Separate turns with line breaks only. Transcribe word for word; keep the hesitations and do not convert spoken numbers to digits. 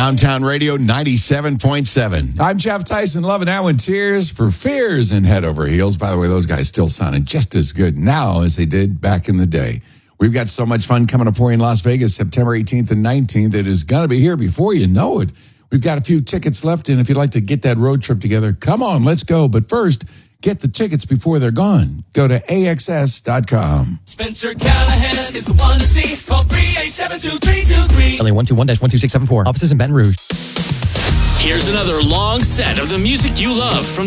Downtown Radio ninety-seven point seven.
I'm Jeff Tyson, loving that one. Tears for Fears and Head Over Heels. By the way, those guys still sounding just as good now as they did back in the day. We've got so much fun coming up for you in Las Vegas, September eighteenth and nineteenth. It is going to be here before you know it. We've got a few tickets left, and if you'd like to get that road trip together, come on, let's go. But first, get the tickets before they're gone. Go to A X S dot com.
Spencer Callahan is the one to see. Call three eight seven two three two three.
L A one two one dash one two six seven four. Offices in Baton Rouge.
Here's another long set of the music you love from